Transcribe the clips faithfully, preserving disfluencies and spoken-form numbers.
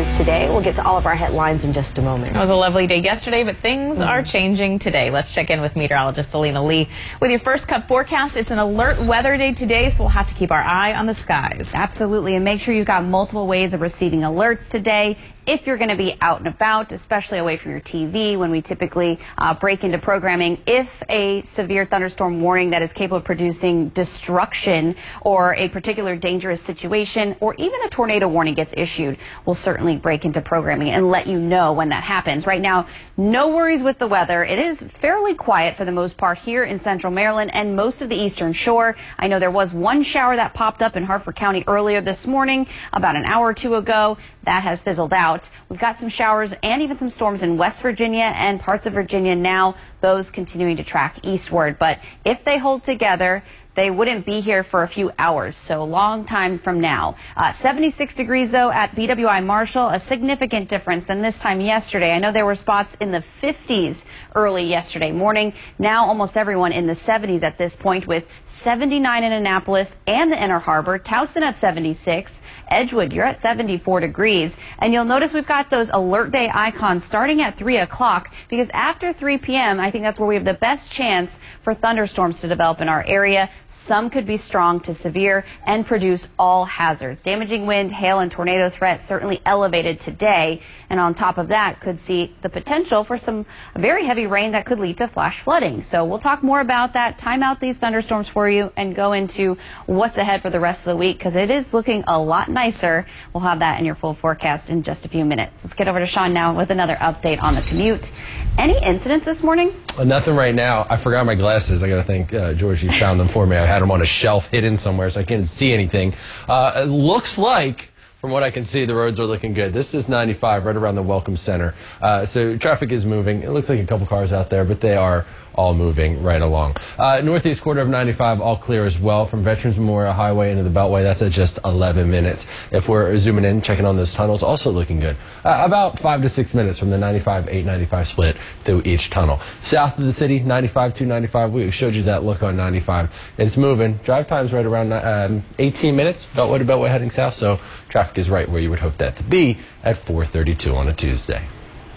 news today. We'll get to all of our headlines in just a moment. It was a lovely day yesterday, but things mm-hmm. are changing today. Let's check in with meteorologist Selena Lee with your first cup forecast. It's an alert weather day today, so we'll have to keep our eye on the skies. Absolutely, and make sure you've got multiple ways of receiving alerts today. If you're going to be out and about, especially away from your T V, when we typically uh, break into programming, if a severe thunderstorm warning that is capable of producing destruction or a particular dangerous situation or even a tornado warning gets issued, we'll certainly break into programming and let you know when that happens. Right now, no worries with the weather. It is fairly quiet for the most part here in central Maryland and most of the eastern shore. I know there was one shower that popped up in Harford County earlier this morning, about an hour or two ago. That has fizzled out. We've got some showers and even some storms in West Virginia and parts of Virginia now, those continuing to track eastward. But if they hold together, they wouldn't be here for a few hours, so a long time from now. Uh, seventy-six degrees, though, at B W I Marshall, a significant difference than this time yesterday. I know there were spots in the fifties early yesterday morning. Now almost everyone in the seventies at this point, with seventy-nine in Annapolis and the Inner Harbor. Towson at seventy-six. Edgewood, you're at seventy-four degrees. And you'll notice we've got those alert day icons starting at three o'clock, because after three p m, I think that's where we have the best chance for thunderstorms to develop in our area. Some could be strong to severe and produce all hazards. Damaging wind, hail, and tornado threat certainly elevated today. And on top of that, could see the potential for some very heavy rain that could lead to flash flooding. So we'll talk more about that, time out these thunderstorms for you, and go into what's ahead for the rest of the week, because it is looking a lot nicer. We'll have that in your full forecast in just a few minutes. Let's get over to Sean now with another update on the commute. Any incidents this morning? Uh, nothing right now. I forgot my glasses. I got to thank uh, George, you found them for me. I had them on a shelf hidden somewhere, so I couldn't see anything. Uh, it looks like, from what I can see, the roads are looking good. This is ninety-five right around the Welcome Center. Uh, so traffic is moving. It looks like a couple cars out there, but they are all moving right along. Uh, northeast quarter of ninety-five, all clear as well. From Veterans Memorial Highway into the Beltway, that's at just eleven minutes. If we're zooming in, checking on those tunnels, also looking good. Uh, about five to six minutes from the ninety-five eight ninety-five split through each tunnel. South of the city, ninety-five two ninety-five, we showed you that look on ninety-five. It's moving. Drive time's right around um, eighteen minutes, Beltway to Beltway heading south, so traffic is right where you would hope that to be at four thirty-two on a Tuesday.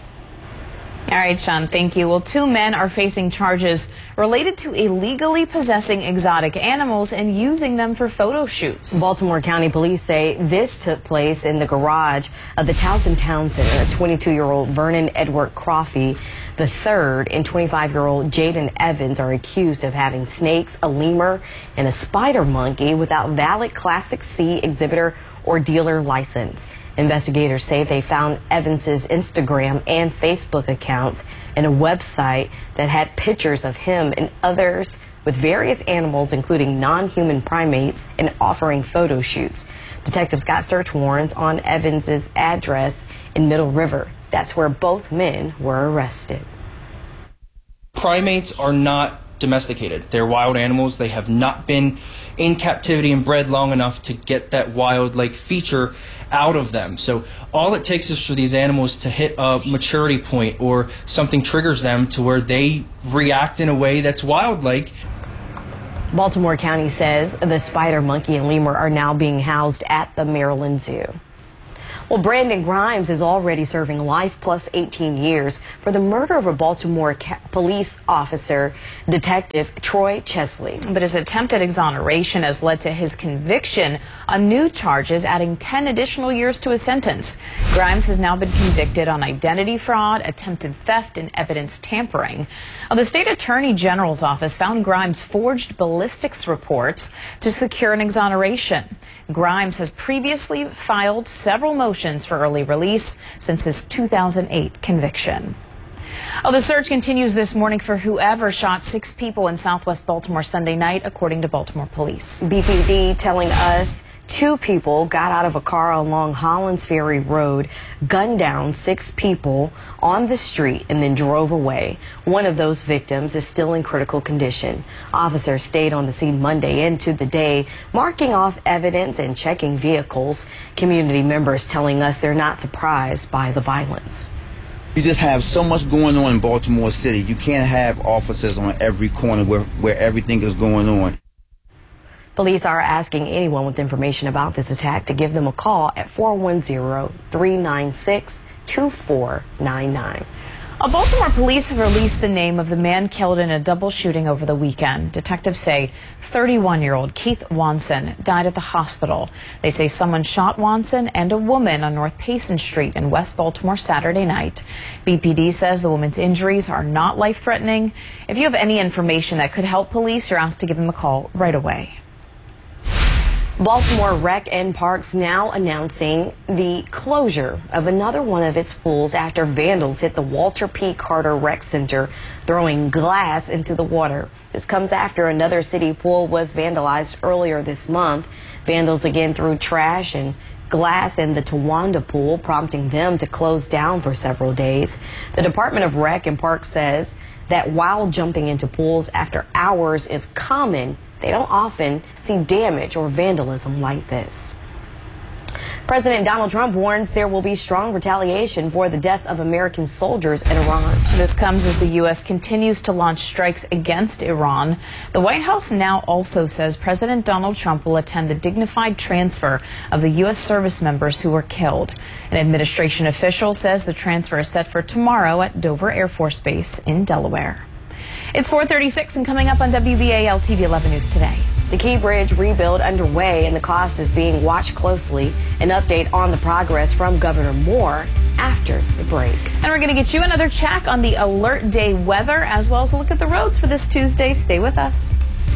All right, Sean, thank you. Well, two men are facing charges related to illegally possessing exotic animals and using them for photo shoots. Baltimore County Police say this took place in the garage of the Towson Town Center. twenty-two-year-old Vernon Edward Crawfey the third and twenty-five-year-old Jaden Evans are accused of having snakes, a lemur, and a spider monkey without valid Classic C exhibitor or dealer license. Investigators say they found Evans's Instagram and Facebook accounts and a website that had pictures of him and others with various animals, including non-human primates, and offering photo shoots. Detectives got search warrants on Evans's address in Middle River. That's where both men were arrested. Primates are not domesticated. They're wild animals. They have not been in captivity and bred long enough to get that wild-like feature out of them. So all it takes is for these animals to hit a maturity point or something triggers them to where they react in a way that's wild-like. Baltimore County says the spider, monkey, and lemur are now being housed at the Maryland Zoo. Well, Brandon Grimes is already serving life plus eighteen years for the murder of a Baltimore police officer, Detective Troy Chesley. But his attempted exoneration has led to his conviction on new charges, adding ten additional years to his sentence. Grimes has now been convicted on identity fraud, attempted theft, and evidence tampering. Well, the state attorney general's office found Grimes forged ballistics reports to secure an exoneration. Grimes has previously filed several motions for early release since his two thousand eight conviction. Oh, the search continues this morning for whoever shot six people in southwest Baltimore Sunday night, according to Baltimore police. B P D telling us two people got out of a car along Hollands Ferry Road, gunned down six people on the street, and then drove away. One of those victims is still in critical condition. Officers stayed on the scene Monday into the day, marking off evidence and checking vehicles. Community members telling us they're not surprised by the violence. You just have so much going on in Baltimore City. You can't have officers on every corner where, where everything is going on. Police are asking anyone with information about this attack to give them a call at four one zero, three nine six, two four nine nine. A Baltimore police have released the name of the man killed in a double shooting over the weekend. Detectives say thirty-one-year-old Keith Watson died at the hospital. They say someone shot Watson and a woman on North Payson Street in West Baltimore Saturday night. B P D says the woman's injuries are not life-threatening. If you have any information that could help police, you're asked to give them a call right away. Baltimore Rec and Parks now announcing the closure of another one of its pools after vandals hit the Walter P. Carter Rec Center, throwing glass into the water. This comes after another city pool was vandalized earlier this month. Vandals again threw trash and glass in the Tawanda pool, prompting them to close down for several days. The Department of Rec and Parks says that while jumping into pools after hours is common, they don't often see damage or vandalism like this. President Donald Trump warns there will be strong retaliation for the deaths of American soldiers in Iran. This comes as the U S continues to launch strikes against Iran. The White House now also says President Donald Trump will attend the dignified transfer of the U S service members who were killed. An administration official says the transfer is set for tomorrow at Dover Air Force Base in Delaware. It's four thirty-six and coming up on W B A L T V eleven News Today. The Key Bridge rebuild underway and the cost is being watched closely. An update on the progress from Governor Moore after the break. And we're going to get you another check on the Alert Day weather as well as a look at the roads for this Tuesday. Stay with us.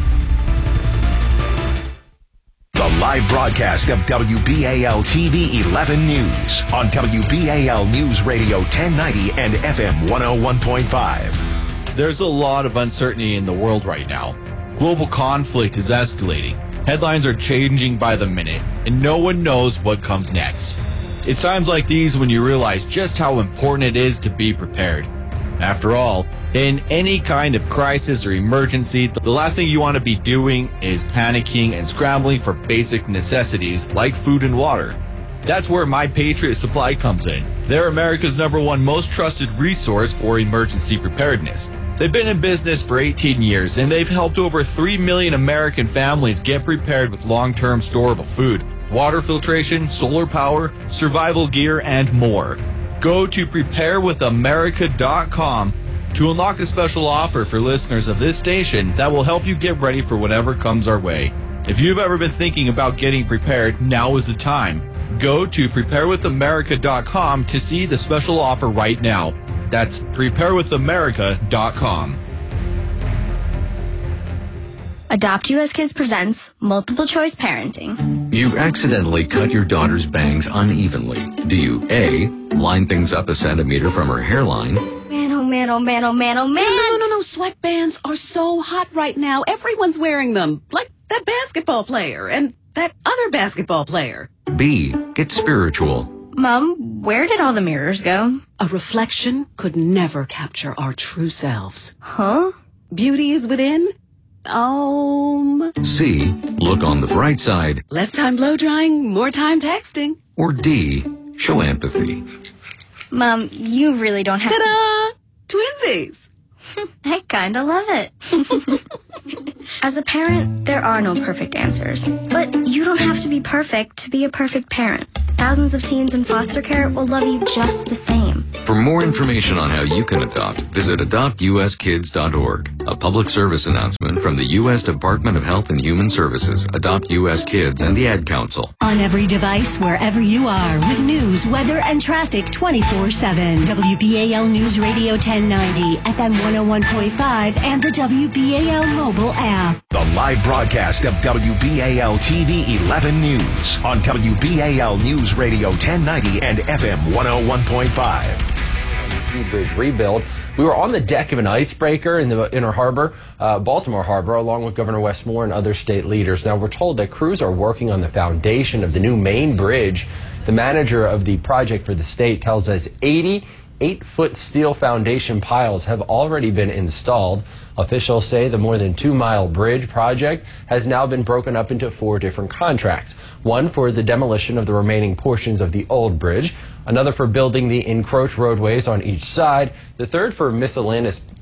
The live broadcast of W B A L T V eleven News on W B A L News Radio ten ninety and F M one oh one point five. There's a lot of uncertainty in the world right now. Global conflict is escalating. Headlines are changing by the minute, and no one knows what comes next. It's times like these when you realize just how important it is to be prepared. After all, in any kind of crisis or emergency, the last thing you want to be doing is panicking and scrambling for basic necessities like food and water. That's where My Patriot Supply comes in. They're America's number one most trusted resource for emergency preparedness. They've been in business for eighteen years, and they've helped over three million American families get prepared with long-term storable food, water filtration, solar power, survival gear, and more. Go to prepare with america dot com to unlock a special offer for listeners of this station that will help you get ready for whatever comes our way. If you've ever been thinking about getting prepared, now is the time. Go to prepare with america dot com to see the special offer right now. That's prepare with america dot com. Adopt U S Kids presents Multiple Choice Parenting. You've accidentally cut your daughter's bangs unevenly. Do you A, line things up a centimeter from her hairline? Man, oh man, oh man, oh man, oh man! No, no, no, no, sweatbands are so hot right now. Everyone's wearing them. Like that basketball player and that other basketball player. B, get spiritual. Mom, where did all the mirrors go? A reflection could never capture our true selves. Huh? Beauty is within. Um. C, look on the bright side. Less time blow drying, more time texting. Or D, show empathy. Mom, you really don't have Ta-da! To... Twinsies! I kinda love it. As a parent, there are no perfect answers. But you don't have to be perfect to be a perfect parent. Thousands of teens in foster care will love you just the same. For more information on how you can adopt, visit adopt u s kids dot org. A public service announcement from the U S Department of Health and Human Services, Adopt U S Kids, and the Ad Council. On every device, wherever you are, with news, weather, and traffic twenty-four seven. W B A L News Radio ten ninety, F M one oh one point five, and the W B A L mobile app. The live broadcast of W B A L T V eleven News on W B A L News Radio ten ninety and F M one oh one point five. Key Bridge rebuild. We were on the deck of an icebreaker in the Inner Harbor, uh, Baltimore Harbor, along with Governor Wes Moore and other state leaders. Now, we're told that crews are working on the foundation of the new main bridge. The manager of the project for the state tells us eighty-eight-foot steel foundation piles have already been installed. Officials say the more than two-mile bridge project has now been broken up into four different contracts. One for the demolition of the remaining portions of the old bridge, another for building the encroached roadways on each side, the third for miscellaneous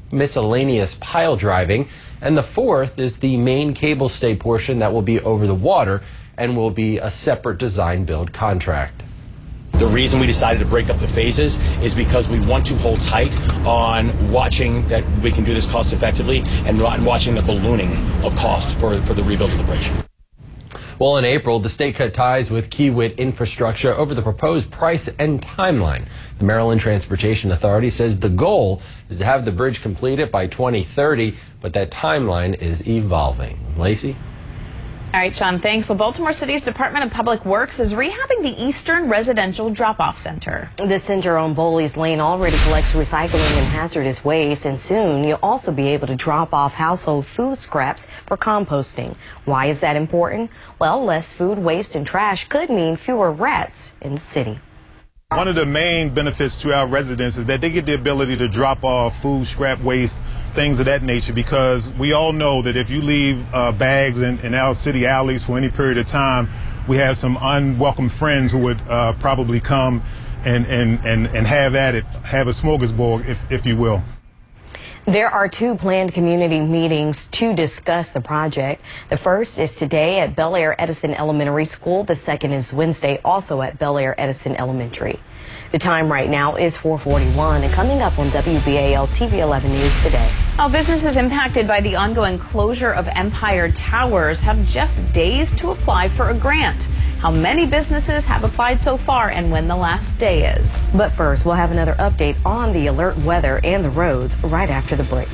miscellaneous pile driving. And the fourth is the main cable stay portion that will be over the water and will be a separate design build contract. The reason we decided to break up the phases is because we want to hold tight on watching that we can do this cost effectively and watching the ballooning of cost for, for the rebuild of the bridge. Well, in April, the state cut ties with Kiewit Infrastructure over the proposed price and timeline. The Maryland Transportation Authority says the goal is to have the bridge completed by twenty thirty, but that timeline is evolving. Lacey? All right, Sean, thanks. Well, Baltimore City's Department of Public Works is rehabbing the Eastern Residential Drop-Off Center. The center on Bowleys Lane already collects recycling and hazardous waste, and soon you'll also be able to drop off household food scraps for composting. Why is that important? Well, less food waste and trash could mean fewer rats in the city. One of the main benefits to our residents is that they get the ability to drop off food, scrap waste, things of that nature, because we all know that if you leave uh, bags in, in our city alleys for any period of time, we have some unwelcome friends who would uh, probably come and, and, and, and have at it, have a smorgasbord, if, if you will. There are two planned community meetings to discuss the project. The first is today at Bel Air Edison Elementary School. The second is Wednesday, also at Bel Air Edison Elementary. The time right now is four forty-one, and coming up on W B A L T V eleven News today. Well, businesses impacted by the ongoing closure of Empire Towers have just days to apply for a grant. How many businesses have applied so far and when the last day is. But first, we'll have another update on the alert weather and the roads right after the break.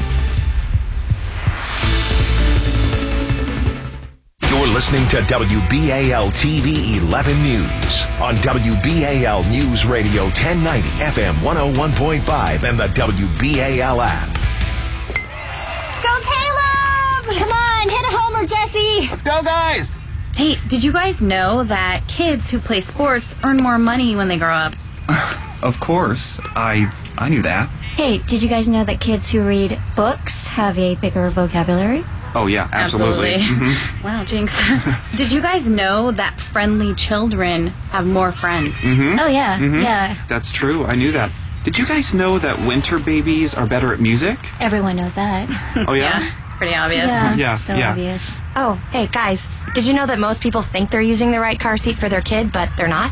You're listening to W B A L T V eleven News on W B A L News Radio ten ninety F M one oh one point five and the W B A L app. Go Caleb! Come on, hit a homer, Jesse! Let's go, guys! Hey, did you guys know that kids who play sports earn more money when they grow up? Of course. I I knew that. Hey, did you guys know that kids who read books have a bigger vocabulary? Oh, yeah, absolutely. Absolutely. Mm-hmm. Wow, Jinx. Did you guys know that friendly children have more friends? Mm-hmm. Oh, yeah, mm-hmm. yeah. That's true. I knew that. Did you guys know that winter babies are better at music? Everyone knows that. Oh, yeah? Yeah, it's pretty obvious. Yeah, yeah so yeah. obvious. Oh, hey, guys, did you know that most people think they're using the right car seat for their kid, but they're not?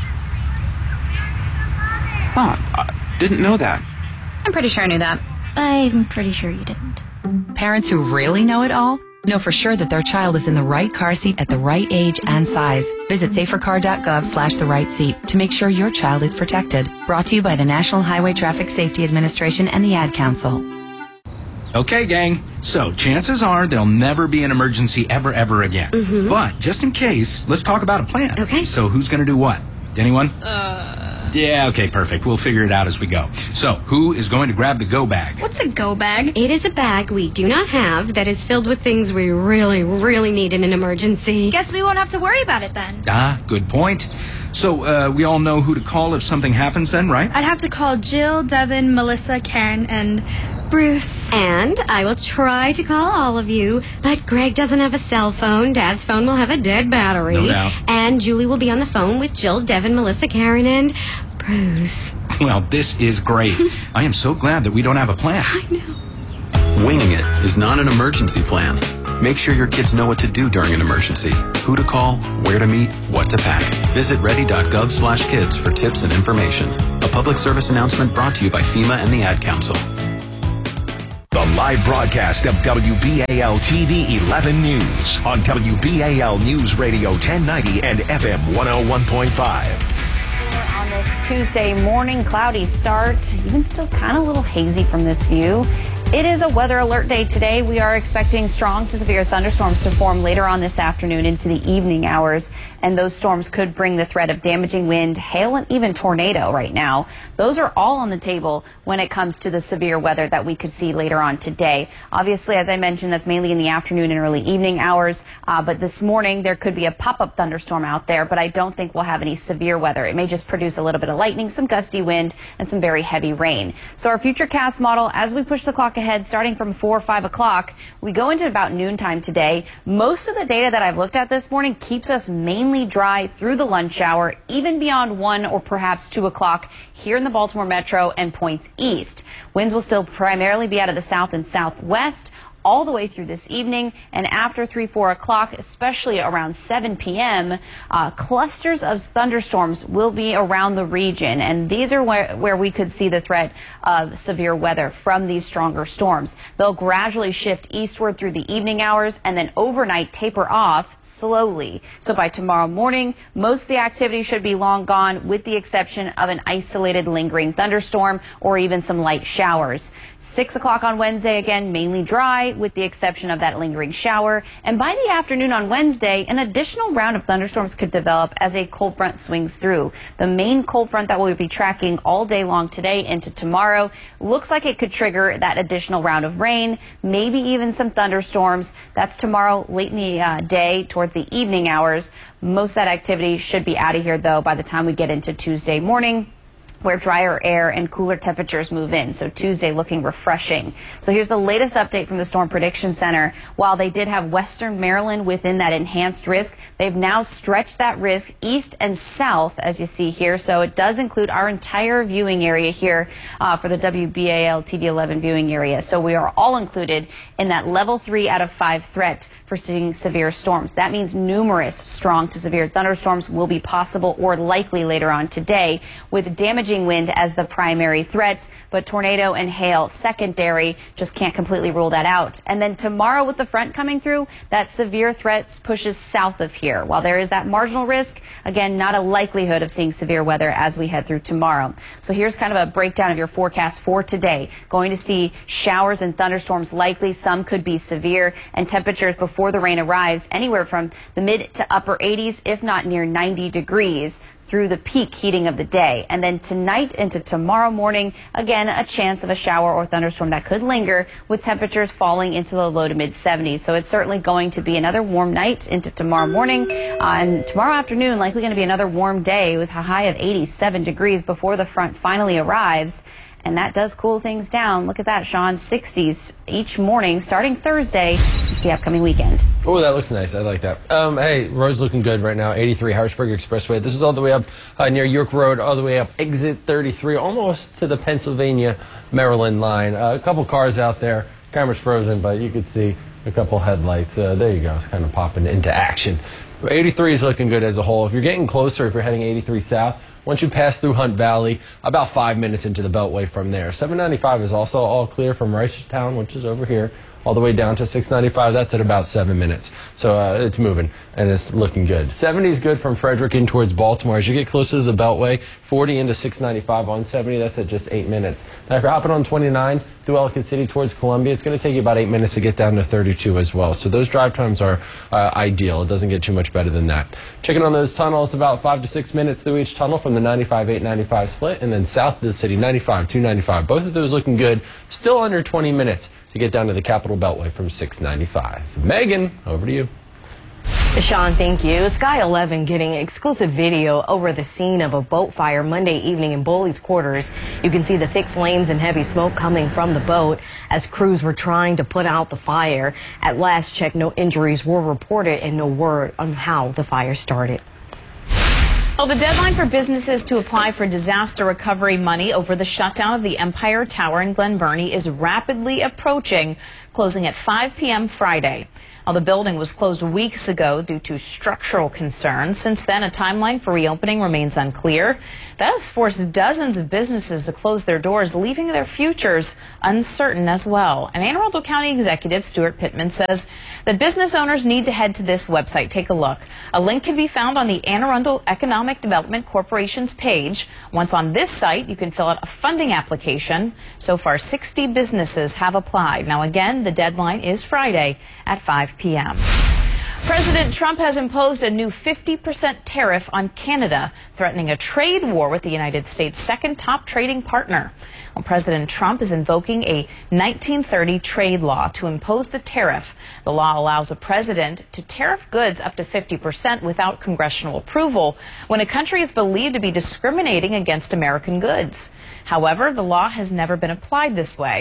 Huh, I didn't know that. I'm pretty sure I knew that. I'm pretty sure you didn't. Parents who really know it all know for sure that their child is in the right car seat at the right age and size. Visit safercar.gov slash the right seat to make sure your child is protected. Brought to you by the National Highway Traffic Safety Administration and the Ad Council. Okay, gang. So, chances are there'll never be an emergency ever, ever again. Mm-hmm. But, just in case, let's talk about a plan. Okay. So, who's going to do what? Anyone? Uh... Yeah, okay, perfect. We'll figure it out as we go. So, who is going to grab the go bag? What's a go bag? It is a bag we do not have that is filled with things we really, really need in an emergency. Guess we won't have to worry about it then. Ah, good point. So, uh, we all know who to call if something happens then, right? I'd have to call Jill, Devin, Melissa, Karen, and Bruce. And I will try to call all of you, but Greg doesn't have a cell phone. Dad's phone will have a dead battery. No doubt. And Julie will be on the phone with Jill, Devin, Melissa, Karen, and Bruce. Well, this is great. I am so glad that we don't have a plan. I know. Winging it is not an emergency plan. Make sure your kids know what to do during an emergency, who to call, where to meet, what to pack. Visit ready.gov slash kids for tips and information. A public service announcement brought to you by FEMA and the Ad Council. The live broadcast of W B A L T V eleven News on W B A L News Radio ten ninety and F M one oh one point five. On this Tuesday morning, cloudy start, even still kind of a little hazy from this view. It is a weather alert day today. We are expecting strong to severe thunderstorms to form later on this afternoon into the evening hours, and those storms could bring the threat of damaging wind, hail, and even tornado right now. Those are all on the table when it comes to the severe weather that we could see later on today. Obviously, as I mentioned, that's mainly in the afternoon and early evening hours, uh, but this morning there could be a pop-up thunderstorm out there, but I don't think we'll have any severe weather. It may just produce a little bit of lightning, some gusty wind, and some very heavy rain. So our futurecast model, as we push the clock ahead, ahead starting from four or five o'clock. We go into about noontime today. Most of the data that I've looked at this morning keeps us mainly dry through the lunch hour, even beyond one or perhaps two o'clock here in the Baltimore Metro and points east. Winds will still primarily be out of the south and southwest all the way through this evening, and after three, four o'clock, especially around seven p m, uh, clusters of thunderstorms will be around the region, and these are where, where we could see the threat of severe weather from these stronger storms. They'll gradually shift eastward through the evening hours and then overnight taper off slowly. So by tomorrow morning, most of the activity should be long gone, with the exception of an isolated lingering thunderstorm or even some light showers. Six o'clock on Wednesday, again, mainly dry, with the exception of that lingering shower. And by the afternoon on Wednesday, an additional round of thunderstorms could develop as a cold front swings through. The main cold front that we'll be tracking all day long today into tomorrow looks like it could trigger that additional round of rain, maybe even some thunderstorms. That's tomorrow late in the uh, day towards the evening hours. Most of that activity should be out of here, though, by the time we get into Tuesday morning, where drier air and cooler temperatures move in. So Tuesday looking refreshing. So here's the latest update from the Storm Prediction Center. While they did have western Maryland within that enhanced risk, they've now stretched that risk east and south, as you see here. So it does include our entire viewing area here uh, for the W B A L T V eleven viewing area. So we are all included in that level three out of five threat for seeing severe storms. That means numerous strong to severe thunderstorms will be possible or likely later on today, with damaging wind as the primary threat, but tornado and hail secondary. Just can't completely rule that out. And then tomorrow, with the front coming through, that severe threats pushes south of here. While there is that marginal risk, again, not a likelihood of seeing severe weather as we head through tomorrow. So here's kind of a breakdown of your forecast for today. Going to see showers and thunderstorms likely. Some could be severe, and temperatures before the rain arrives anywhere from the mid to upper eighties, if not near ninety degrees. Through the peak heating of the day. And then tonight into tomorrow morning, again, a chance of a shower or thunderstorm that could linger, with temperatures falling into the low to mid seventies. So it's certainly going to be another warm night into tomorrow morning. Uh, and tomorrow afternoon, likely going to be another warm day with a high of eighty-seven degrees before the front finally arrives. And that does cool things down. Look at that, Sean, sixties each morning starting Thursday into the upcoming weekend. Oh, that looks nice. I like that. Um, hey, road's looking good right now. eighty-three Harrisburg Expressway. This is all the way up uh, near York Road, all the way up exit thirty-three, almost to the Pennsylvania-Maryland line. Uh, a couple cars out there. Camera's frozen, but you could see a couple headlights. Uh, there you go. It's kind of popping into action. eighty-three is looking good as a whole. If you're getting closer, if you're heading eighty-three south, once you pass through Hunt Valley, about five minutes into the Beltway from there. seven ninety-five is also all clear from Reisterstown, which is over here, all the way down to six ninety-five. That's at about seven minutes. So uh, it's moving, and it's looking good. seventy is good from Frederick in towards Baltimore. As you get closer to the Beltway, forty into six ninety-five on seventy, that's at just eight minutes. Now, if you're hopping on twenty-nine through Ellicott City towards Columbia, it's going to take you about eight minutes to get down to thirty-two as well. So those drive times are uh, ideal. It doesn't get too much better than that. Checking on those tunnels, about five to six minutes through each tunnel from the ninety-five eight ninety-five split, and then south of the city, ninety-five two ninety-five. Both of those looking good. Still under twenty minutes to get down to the Capitol Beltway from six ninety-five. Megan, over to you. Sean, thank you. Sky eleven getting exclusive video over the scene of a boat fire Monday evening in Bowley's Quarters. You can see the thick flames and heavy smoke coming from the boat as crews were trying to put out the fire. At last check, no injuries were reported and no word on how the fire started. Well, the deadline for businesses to apply for disaster recovery money over the shutdown of the Empire Tower in Glen Burnie is rapidly approaching, closing at five p m Friday. Now, the building was closed weeks ago due to structural concerns. Since then, a timeline for reopening remains unclear. That has forced dozens of businesses to close their doors, leaving their futures uncertain as well. And Anne Arundel County Executive Stuart Pittman says that business owners need to head to this website. Take a look. A link can be found on the Anne Arundel Economic Development Corporation's page. Once on this site, you can fill out a funding application. So far, sixty businesses have applied. Now, again, the deadline is Friday at five p m President Trump has imposed a new fifty percent tariff on Canada, threatening a trade war with the United States' second top trading partner. Well, President Trump is invoking a nineteen thirty trade law to impose the tariff. The law allows a president to tariff goods up to fifty percent without congressional approval when a country is believed to be discriminating against American goods. However, the law has never been applied this way.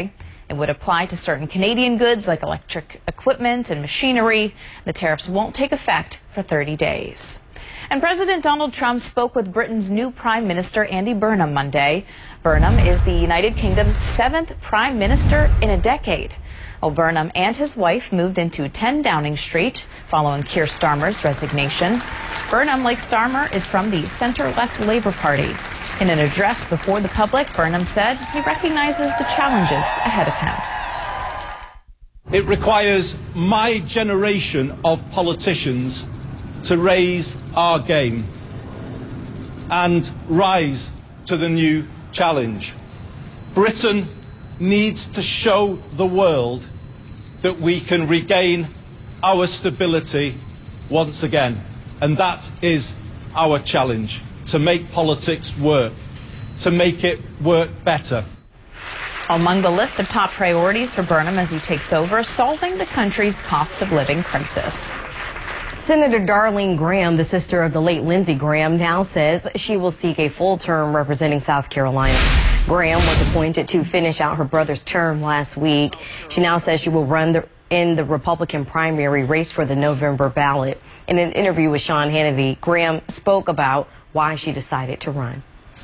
It would apply to certain Canadian goods like electric equipment and machinery. The tariffs won't take effect for thirty days. And President Donald Trump spoke with Britain's new Prime Minister, Andy Burnham, Monday. Burnham is the United Kingdom's seventh Prime Minister in a decade. Well, Burnham and his wife moved into ten Downing Street following Keir Starmer's resignation. Burnham, like Starmer, is from the centre-left Labour Party. In an address before the public, Burnham said he recognizes the challenges ahead of him. It requires my generation of politicians to raise our game and rise to the new challenge. Britain needs to show the world that we can regain our stability once again. And that is our challenge, to make politics work, to make it work better. Among the list of top priorities for Burnham as he takes over, solving the country's cost of living crisis. Senator Darlene Graham, the sister of the late Lindsey Graham, now says she will seek a full term representing South Carolina. Graham was appointed to finish out her brother's term last week. She now says she will run the, in the Republican primary race for the November ballot. In an interview with Sean Hannity, Graham spoke about why she decided to run.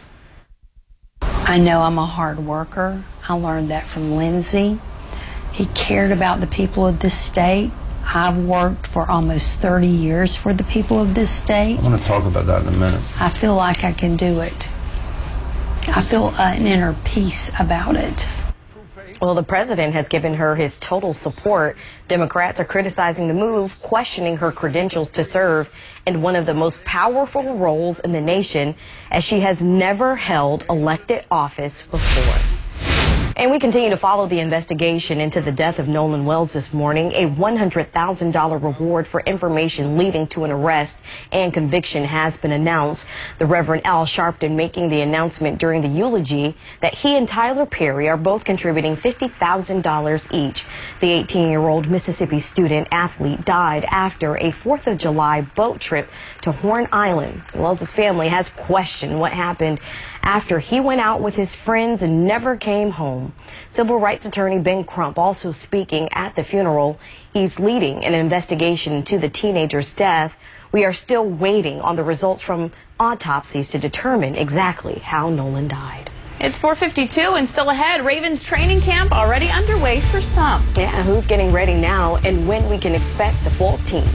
I know I'm a hard worker. I learned that from Lindsey. He cared about the people of this state. I've worked for almost thirty years for the people of this state. I want to talk about that in a minute. I feel like I can do it. I feel uh, an inner peace about it. Well, the president has given her his total support. Democrats are criticizing the move, questioning her credentials to serve in one of the most powerful roles in the nation, as she has never held elected office before. And we continue to follow the investigation into the death of Nolan Wells this morning. A one hundred thousand dollars reward for information leading to an arrest and conviction has been announced. The Reverend Al Sharpton making the announcement during the eulogy that he and Tyler Perry are both contributing fifty thousand dollars each. The eighteen-year-old Mississippi student athlete died after a fourth of July boat trip to Horn Island. Wells' family has questioned what happened after he went out with his friends and never came home. Civil rights attorney Ben Crump also speaking at the funeral. He's leading an investigation into the teenager's death. We are still waiting on the results from autopsies to determine exactly how Nolan died. It's four fifty-two and still ahead. Ravens training camp already underway for some. Yeah, who's getting ready now and when we can expect the full team?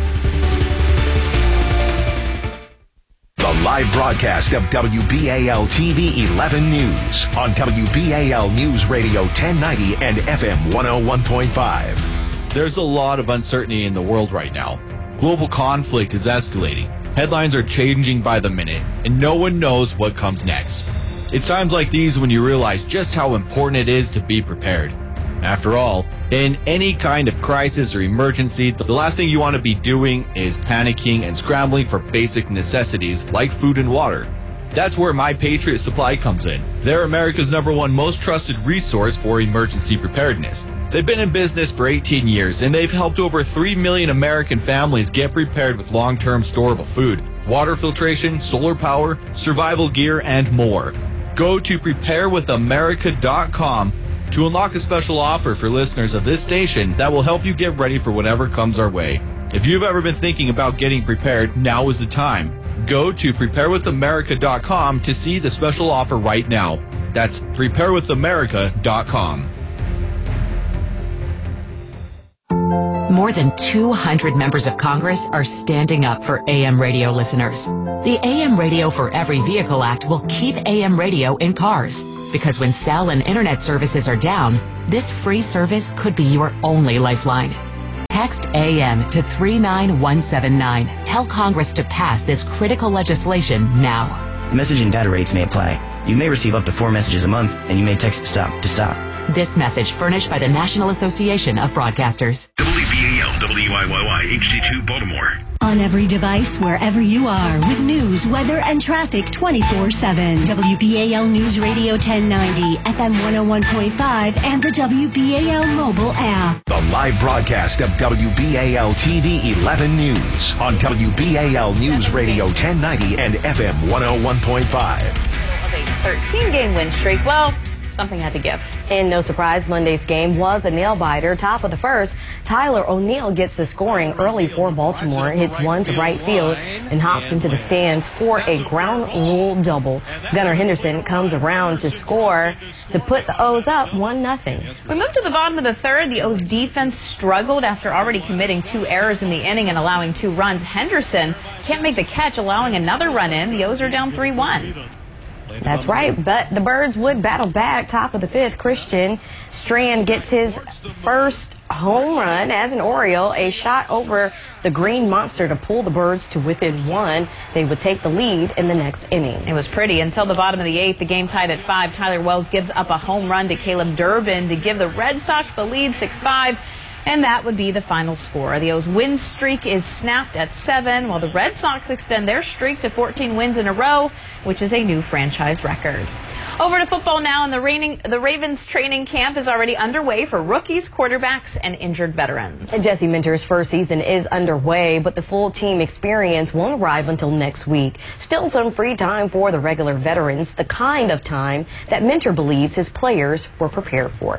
The live broadcast of W B A L T V eleven News on W B A L News Radio ten ninety and F M one oh one point five. There's a lot of uncertainty in the world right now. Global conflict is escalating. Headlines are changing by the minute, and no one knows what comes next. It's times like these when you realize just how important it is to be prepared. After all, in any kind of crisis or emergency, the last thing you want to be doing is panicking and scrambling for basic necessities like food and water. That's where My Patriot Supply comes in. They're America's number one most trusted resource for emergency preparedness. They've been in business for eighteen years, and they've helped over three million American families get prepared with long-term storable food, water filtration, solar power, survival gear, and more. Go to prepare with america dot com to unlock a special offer for listeners of this station that will help you get ready for whatever comes our way. If you've ever been thinking about getting prepared, now is the time. Go to prepare with america dot com to see the special offer right now. That's prepare with america dot com. More than two hundred members of Congress are standing up for A M radio listeners. The A M Radio for Every Vehicle Act will keep A M radio in cars, because when cell and internet services are down, this free service could be your only lifeline. Text A M to three nine one seven nine. Tell Congress to pass this critical legislation now. Message and data rates may apply. You may receive up to four messages a month, and you may text stop to stop. This message furnished by the National Association of Broadcasters. W B A L W I Y Y H D two Baltimore. On every device, wherever you are, with news, weather, and traffic twenty-four seven. W B A L News Radio ten ninety, F M one oh one point five, and the W B A L mobile app. The live broadcast of W B A L T V eleven News on W B A L News Radio ten ninety and F M one oh one point five. Of a thirteen game win streak. Well, something had to give. And no surprise, Monday's game was a nail-biter. Top of the first, Tyler O'Neill gets the scoring early for Baltimore, hits one to right field, and hops into the stands for a ground rule double. Gunnar Henderson comes around to score to put the O's up one nothing. We moved to the bottom of the third. The O's defense struggled after already committing two errors in the inning and allowing two runs. Henderson can't make the catch, allowing another run in. The O's are down three one. That's right, but the Birds would battle back. Top of the fifth, Christian Strand gets his first home run as an Oriole, a shot over the Green Monster to pull the Birds to within one. They would take the lead in the next inning. It was pretty until the bottom of the eighth. The game tied at five. Tyler Wells gives up a home run to Caleb Durbin to give the Red Sox the lead six five. And that would be the final score. The O's win streak is snapped at seven, while the Red Sox extend their streak to fourteen wins in a row, which is a new franchise record. Over to football now, and the, reigning, the Ravens training camp is already underway for rookies, quarterbacks, and injured veterans. And Jesse Minter's first season is underway, but the full team experience won't arrive until next week. Still some free time for the regular veterans, the kind of time that Minter believes his players were prepared for.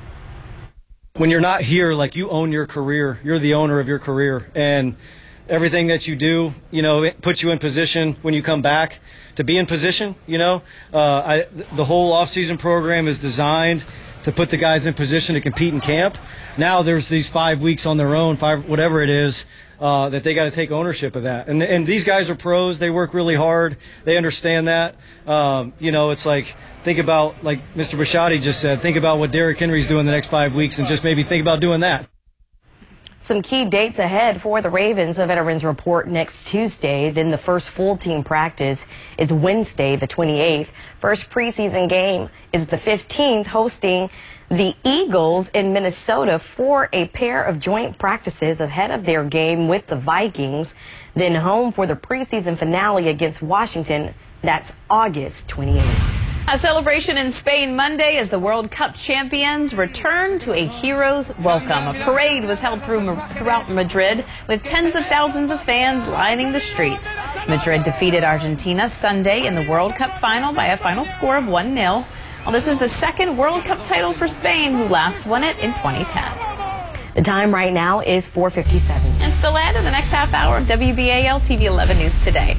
When you're not here, like, you own your career, you're the owner of your career, and everything that you do, you know, it puts you in position when you come back to be in position, you know. Uh, I, the whole off-season program is designed to put the guys in position to compete in camp. Now there's these five weeks on their own, five whatever it is, uh, that they got to take ownership of that. And and these guys are pros. They work really hard. They understand that. Um, you know, it's like, think about, like Mister Bisciotti just said, think about what Derrick Henry's doing the next five weeks and just maybe think about doing that. Some key dates ahead for the Ravens. The Veterans report next Tuesday. Then the first full team practice is Wednesday, the twenty-eighth. First preseason game is the fifteenth, hosting the Eagles in Minnesota for a pair of joint practices ahead of their game with the Vikings. Then home for the preseason finale against Washington. That's August twenty-eighth. A celebration in Spain Monday as the World Cup champions return to a hero's welcome. A parade was held through, throughout Madrid with tens of thousands of fans lining the streets. Madrid defeated Argentina Sunday in the World Cup final by a final score of one nil. Well, this is the second World Cup title for Spain, who last won it in twenty ten. The time right now is four fifty-seven. And still ahead in the next half hour of W B A L T V eleven News Today.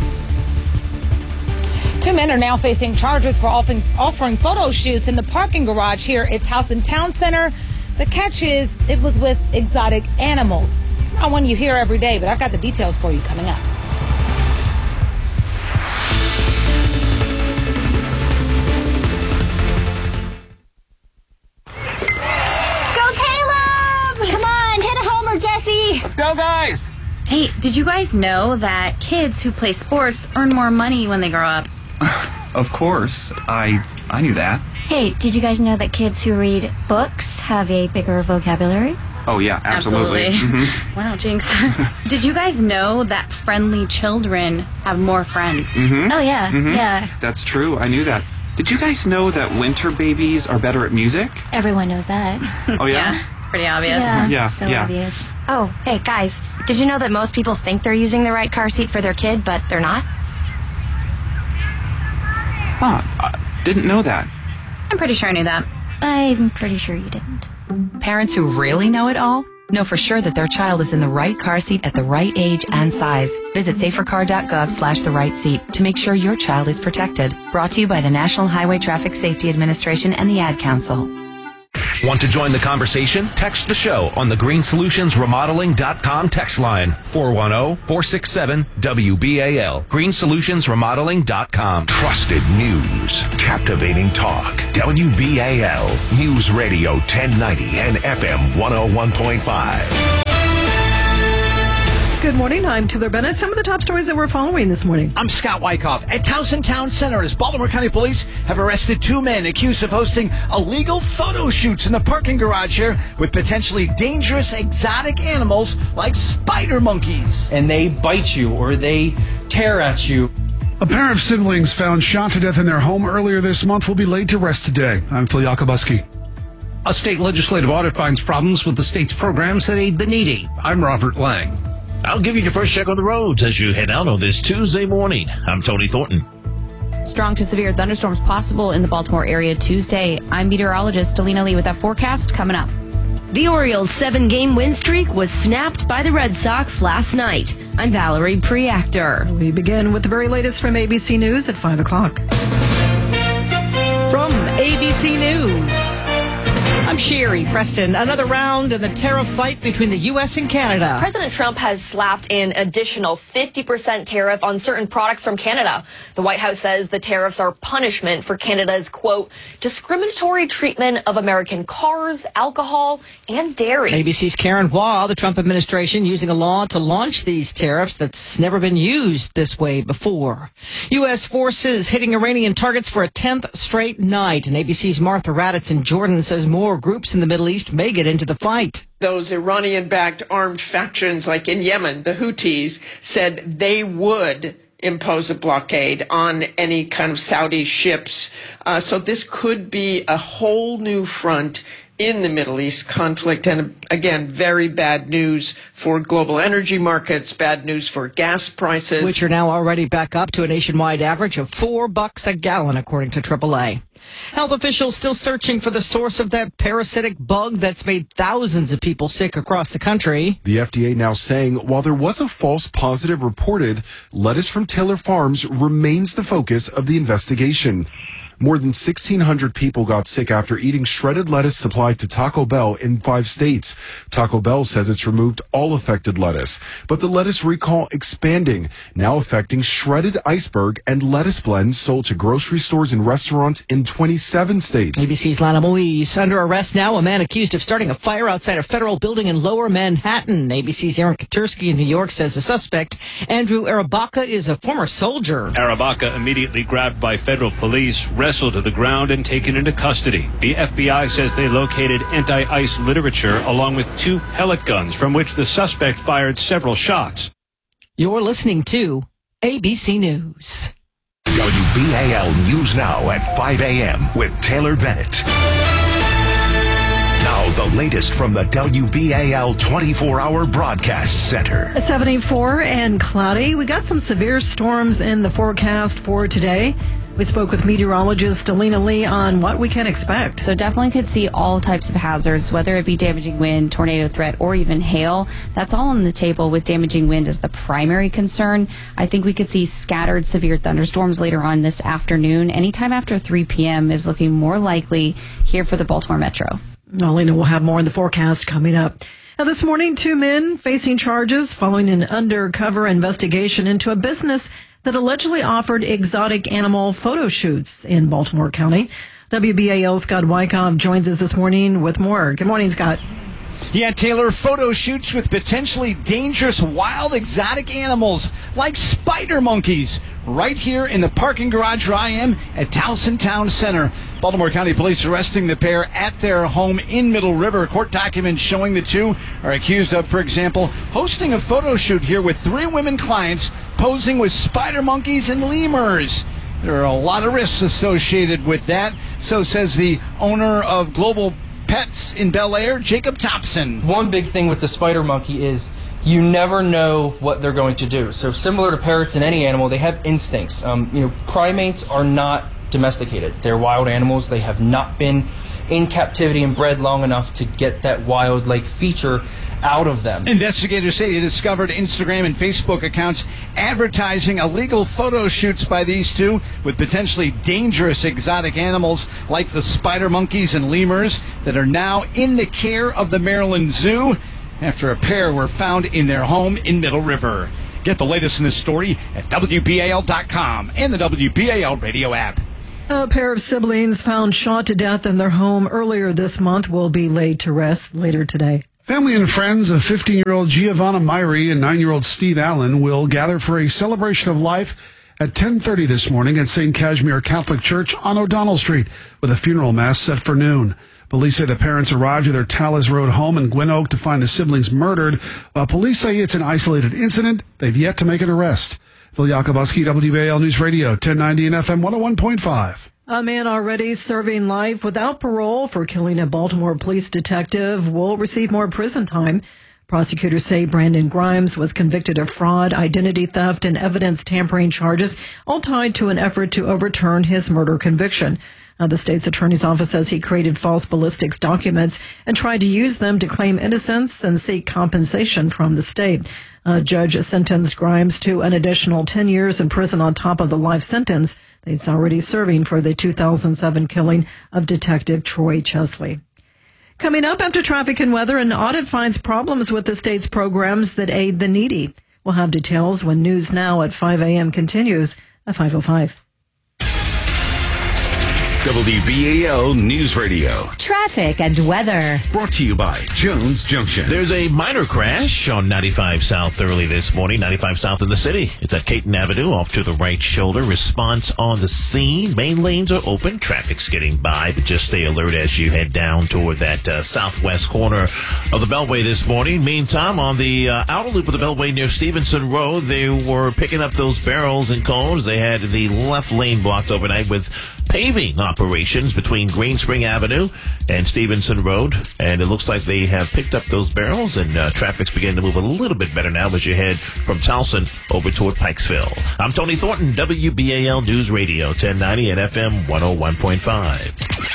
Two men are now facing charges for offering, offering photo shoots in the parking garage here at Towson Town Center. The catch is it was with exotic animals. It's not one you hear every day, but I've got the details for you coming up. Go Caleb! Come on, hit a homer, Jesse! Let's go, guys! Hey, did you guys know that kids who play sports earn more money when they grow up? Of course. I I knew that. Hey, did you guys know that kids who read books have a bigger vocabulary? Oh, yeah, absolutely. Absolutely. Mm-hmm. Wow, Jinx. Did you guys know that friendly children have more friends? Mm-hmm. Oh, yeah, Mm-hmm. yeah. That's true. I knew that. Did you guys know that winter babies are better at music? Everyone knows that. Oh, yeah? Yeah, it's pretty obvious. Yeah, Yeah, so yeah. obvious. Oh, hey, guys, did you know that most people think they're using the right car seat for their kid, but they're not? Huh, I didn't know that. I'm pretty sure I knew that. I'm pretty sure you didn't. Parents who really know it all know for sure that their child is in the right car seat at the right age and size. Visit safercar.gov slash the right seat to make sure your child is protected. Brought to you by the National Highway Traffic Safety Administration and the Ad Council. Want to join the conversation? Text the show on the green solutions remodeling dot com text line four one zero, four six seven, W B A L. green solutions remodeling dot com. Trusted news, captivating talk. W B A L News Radio ten ninety and F M one oh one point five. Good morning. I'm Taylor Bennett. Some of the top stories that we're following this morning. I'm Scott Wyckoff. At Towson Town Center, as Baltimore County Police have arrested two men accused of hosting illegal photo shoots in the parking garage here with potentially dangerous exotic animals like spider monkeys. And they bite you or they tear at you. A pair of siblings found shot to death in their home earlier this month will be laid to rest today. I'm Phil Yakubuski. A state legislative audit finds problems with the state's programs that aid the needy. I'm Robert Lang. I'll give you your first check on the roads as you head out on this Tuesday morning. I'm Tony Thornton. Strong to severe thunderstorms possible in the Baltimore area Tuesday. I'm meteorologist Delina Lee with that forecast coming up. The Orioles' seven-game win streak was snapped by the Red Sox last night. I'm Valerie Preactor. We begin with the very latest from A B C News at five o'clock. From A B C News, I'm Sherry Preston. Another round in the tariff fight between the U S and Canada. President Trump has slapped an additional fifty percent tariff on certain products from Canada. The White House says the tariffs are punishment for Canada's, quote, discriminatory treatment of American cars, alcohol, and dairy. A B C's Karen Hua, the Trump administration using a law to launch these tariffs that's never been used this way before. U S forces hitting Iranian targets for a tenth straight night. And A B C's Martha Raddatz in Jordan says more groups in the Middle East may get into the fight. Those Iranian-backed armed factions, like in Yemen, the Houthis, said they would impose a blockade on any kind of Saudi ships. Uh, so this could be a whole new front in the Middle East conflict. And again, very bad news for global energy markets, bad news for gas prices. Which are now already back up to a nationwide average of four bucks a gallon, according to triple A. Health officials still searching for the source of that parasitic bug that's made thousands of people sick across the country. The F D A now saying while there was a false positive reported, lettuce from Taylor Farms remains the focus of the investigation. More than sixteen hundred people got sick after eating shredded lettuce supplied to Taco Bell in five states. Taco Bell says it's removed all affected lettuce, but the lettuce recall expanding, now affecting shredded iceberg and lettuce blends sold to grocery stores and restaurants in twenty-seven states. A B C's Lana Moise under arrest now, a man accused of starting a fire outside a federal building in Lower Manhattan. A B C's Aaron Katursky in New York says the suspect, Andrew Arabaka, is a former soldier. Arabaka, immediately grabbed by federal police, wrestled to the ground and taken into custody. The F B I says they located anti-ice literature along with two pellet guns from which the suspect fired several shots. You're listening to A B C News. W B A L News Now at five a.m. with Taylor Bennett. Now, the latest from the W B A L twenty-four hour broadcast center. seventy-four and cloudy. We got some severe storms in the forecast for today. We spoke with meteorologist Delina Lee on what we can expect. So definitely could see all types of hazards, whether it be damaging wind, tornado threat, or even hail. That's all on the table, with damaging wind as the primary concern. I think we could see scattered severe thunderstorms later on this afternoon. Anytime after three p.m. is looking more likely here for the Baltimore Metro. Delina will have more in the forecast coming up. Now, this morning, two men facing charges following an undercover investigation into a business that allegedly offered exotic animal photo shoots in Baltimore County. W B A L's Scott Wyckoff joins us this morning with more. Good morning, Scott. Yeah, Taylor, photo shoots with potentially dangerous wild exotic animals like spider monkeys right here in the parking garage where I am at Towson Town Center. Baltimore County Police arresting the pair at their home in Middle River. Court documents showing the two are accused of, for example, hosting a photo shoot here with three women clients posing with spider monkeys and lemurs. There are a lot of risks associated with that, so says the owner of Global Pets in Bel Air, Jacob Thompson. One big thing with the spider monkey is you never know what they're going to do. So similar to parrots and any animal, they have instincts. Um, you know, primates are not domesticated. They're wild animals. They have not been in captivity and bred long enough to get that wild-like feature out of them. Investigators say they discovered Instagram and Facebook accounts advertising illegal photo shoots by these two with potentially dangerous exotic animals like the spider monkeys and lemurs that are now in the care of the Maryland Zoo after a pair were found in their home in Middle River. Get the latest in this story at W B A L dot com and the W B A L radio app. A pair of siblings found shot to death in their home earlier this month will be laid to rest later today. Family and friends of fifteen-year-old Giovanna Myrie and nine-year-old Steve Allen will gather for a celebration of life at ten thirty this morning at Saint Casimir Catholic Church on O'Donnell Street, with a funeral mass set for noon. Police say the parents arrived at their Tallis Road home in Glen Oak to find the siblings murdered. While police say it's an isolated incident, they've yet to make an arrest. Phil Yakubuski, W B A L News Radio, ten ninety and F M one oh one point five. A man already serving life without parole for killing a Baltimore police detective will receive more prison time. Prosecutors say Brandon Grimes was convicted of fraud, identity theft, and evidence tampering charges, all tied to an effort to overturn his murder conviction. Uh, the state's attorney's office says he created false ballistics documents and tried to use them to claim innocence and seek compensation from the state. A judge sentenced Grimes to an additional ten years in prison on top of the life sentence he's already serving for the two thousand seven killing of Detective Troy Chesley. Coming up after traffic and weather, an audit finds problems with the state's programs that aid the needy. We'll have details when News Now at five a.m. continues at five oh five. W B A L News Radio. Traffic and weather. Brought to you by Jones Junction. There's a minor crash on ninety-five South early this morning. ninety-five South in the city. It's at Caton Avenue off to the right shoulder. Response on the scene. Main lanes are open. Traffic's getting by, but just stay alert as you head down toward that uh, southwest corner of the Beltway this morning. Meantime, on the uh, outer loop of the Beltway near Stevenson Road, they were picking up those barrels and cones. They had the left lane blocked overnight with paving operations between Green Spring Avenue and Stevenson Road, and it looks like they have picked up those barrels, and uh, traffic's beginning to move a little bit better now as you head from Towson over toward Pikesville. I'm Tony Thornton, W B A L News Radio, ten ninety and F M one oh one point five.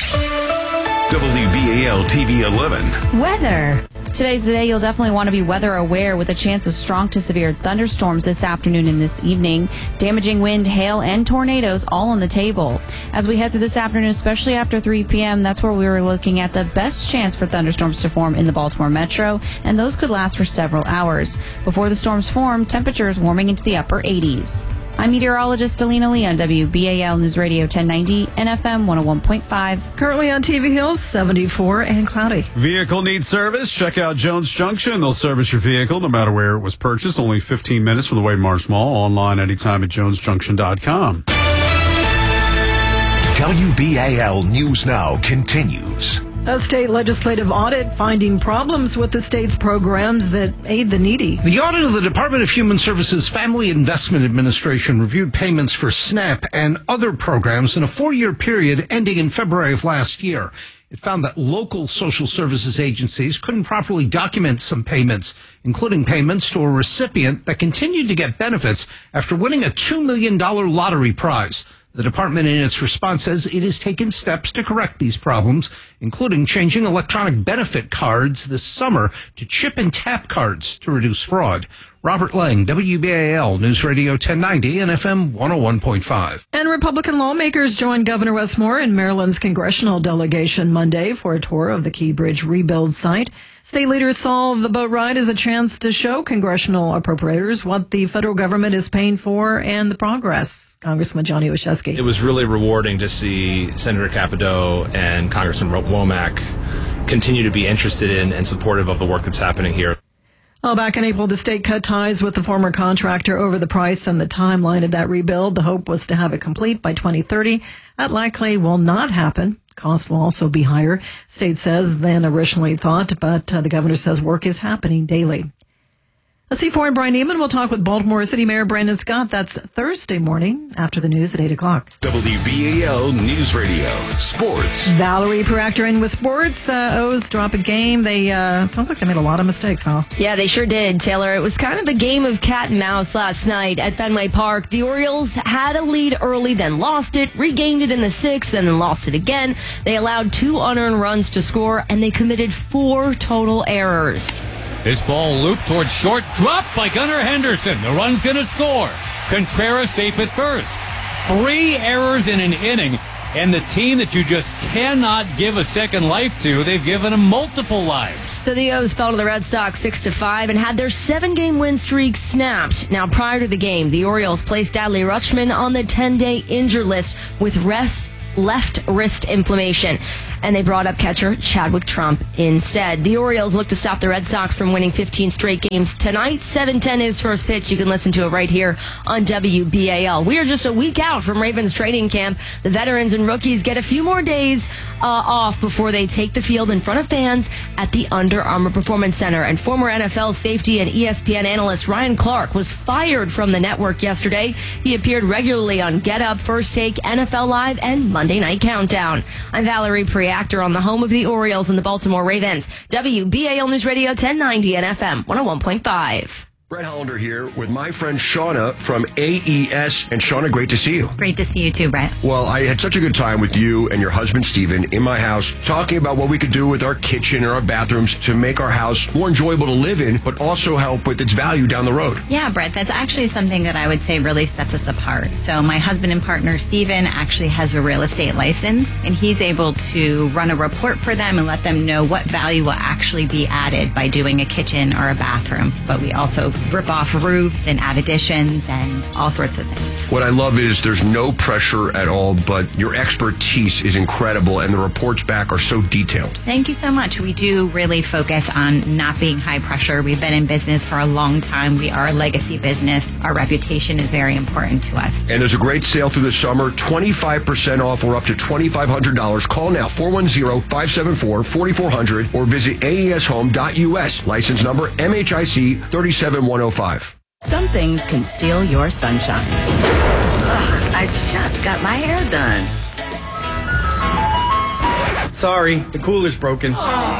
W B A L T V eleven. Weather. Today's the day you'll definitely want to be weather aware with a chance of strong to severe thunderstorms this afternoon and this evening. Damaging wind, hail, and tornadoes all on the table. As we head through this afternoon, especially after three p.m., that's where we were looking at the best chance for thunderstorms to form in the Baltimore metro, and those could last for several hours. Before the storms form, temperatures warming into the upper eighties. I'm meteorologist Alina Lee on W B A L News Radio ten ninety and F M one oh one point five. Currently on T V Hills, seventy-four and cloudy. Vehicle needs service? Check out Jones Junction. They'll service your vehicle no matter where it was purchased. Only fifteen minutes from the Wade Marsh Mall. Online anytime at jones junction dot com. W B A L News Now continues. A state legislative audit finding problems with the state's programs that aid the needy. The audit of the Department of Human Services Family Investment Administration reviewed payments for SNAP and other programs in a four-year period ending in February of last year. It found that local social services agencies couldn't properly document some payments, including payments to a recipient that continued to get benefits after winning a two million dollars lottery prize. The department in its response says it has taken steps to correct these problems, including changing electronic benefit cards this summer to chip and tap cards to reduce fraud. Robert Lang, W B A L News Radio ten ninety and F M one oh one point five. And Republican lawmakers joined Governor Wes Moore and Maryland's congressional delegation Monday for a tour of the Key Bridge rebuild site. State leaders saw the boat ride as a chance to show congressional appropriators what the federal government is paying for and the progress. Congressman Johnny Wieschewski. It was really rewarding to see Senator Capito and Congressman Womack continue to be interested in and supportive of the work that's happening here. Well, back in April, the state cut ties with the former contractor over the price and the timeline of that rebuild. The hope was to have it complete by twenty thirty. That likely will not happen. Cost will also be higher, state says, than originally thought, but uh, the governor says work is happening daily. A C four and Brian Neiman will talk with Baltimore City Mayor Brandon Scott. That's Thursday morning after the news at eight o'clock. W B A L News Radio Sports. Valerie Proctor in with sports. Uh, O's drop a game. They uh, sounds like they made a lot of mistakes, Val. Yeah, they sure did, Taylor. It was kind of a game of cat and mouse last night at Fenway Park. The Orioles had a lead early, then lost it, regained it in the sixth, then lost it again. They allowed two unearned runs to score, and they committed four total errors. This ball looped towards short, dropped by Gunnar Henderson. The run's going to score. Contreras safe at first. Three errors in an inning, and the team that you just cannot give a second life to, they've given them multiple lives. So the O's fell to the Red Sox six to five and had their seven-game win streak snapped. Now, prior to the game, the Orioles placed Adley Rutschman on the ten-day injured list with rest left wrist inflammation, and they brought up catcher Chadwick Trump instead. The Orioles look to stop the Red Sox from winning fifteen straight games tonight. seven ten is first pitch. You can listen to it right here on W B A L. We are just a week out from Ravens training camp. The veterans and rookies get a few more days uh, off before they take the field in front of fans at the Under Armour Performance Center. And former N F L safety and E S P N analyst Ryan Clark was fired from the network yesterday. He appeared regularly on Get Up, First Take, N F L Live, and Monday Monday Night Countdown. I'm Valerie Preactor on the home of the Orioles and the Baltimore Ravens. W B A L News Radio ten ninety and F M one oh one point five. Brett Hollander here with my friend Shauna from A E S. And Shauna, great to see you. Great to see you too, Brett. Well, I had such a good time with you and your husband, Steven, in my house, talking about what we could do with our kitchen and our bathrooms to make our house more enjoyable to live in, but also help with its value down the road. Yeah, Brett, that's actually something that I would say really sets us apart. So my husband and partner, Steven, actually has a real estate license, and he's able to run a report for them and let them know what value will actually be added by doing a kitchen or a bathroom. But we also rip off roofs and add additions and all sorts of things. What I love is there's no pressure at all, but your expertise is incredible, and the reports back are so detailed. Thank you so much. We do really focus on not being high pressure. We've been in business for a long time. We are a legacy business. Our reputation is very important to us. And there's a great sale through the summer, twenty-five percent off or up to twenty-five hundred dollars. Call now, four one zero, five seven four, four four zero zero, or visit A E S home dot U S. License number M H I C three seven one zero five. Some things can steal your sunshine. Ugh, I just got my hair done. Sorry, the cooler's broken.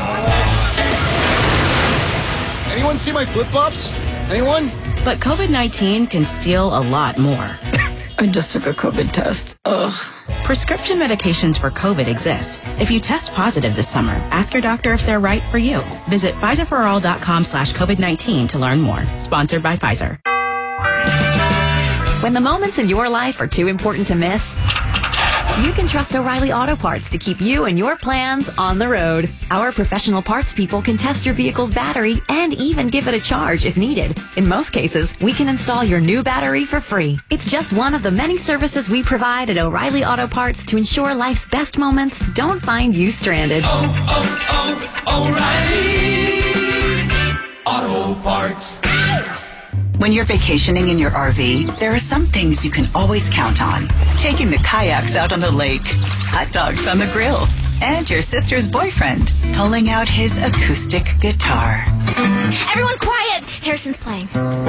Anyone see my flip-flops? Anyone? But COVID nineteen can steal a lot more. I just took a COVID test. Ugh. Prescription medications for COVID exist. If you test positive this summer, ask your doctor if they're right for you. Visit Pfizer for all dot com slash COVID nineteen to learn more. Sponsored by Pfizer. When the moments in your life are too important to miss, you can trust O'Reilly Auto Parts to keep you and your plans on the road. Our professional parts people can test your vehicle's battery and even give it a charge if needed. In most cases, we can install your new battery for free. It's just one of the many services we provide at O'Reilly Auto Parts to ensure life's best moments don't find you stranded. Oh, oh, oh, O'Reilly Auto Parts. When you're vacationing in your R V, there are some things you can always count on. Taking the kayaks out on the lake, hot dogs on the grill, and your sister's boyfriend pulling out his acoustic guitar. Everyone quiet! Harrison's playing.